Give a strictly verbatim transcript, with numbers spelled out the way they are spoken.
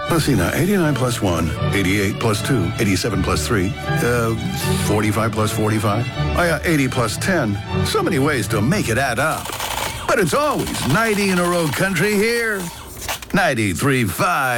Let's see now. eighty-nine plus one, eighty-eight plus two, eighty-seven plus three, uh, forty-five plus forty-five. Oh, yeah, eighty plus ten. So many ways to make it add up. But it's always ninety in a row country here. ninety-three point five.